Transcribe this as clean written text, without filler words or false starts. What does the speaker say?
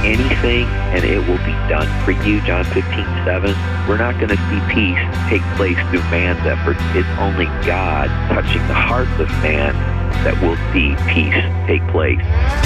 anything and it will be done for you. John 15:7. We're not going to see peace take place through man's efforts. It's only God touching the hearts of man that will see peace take place.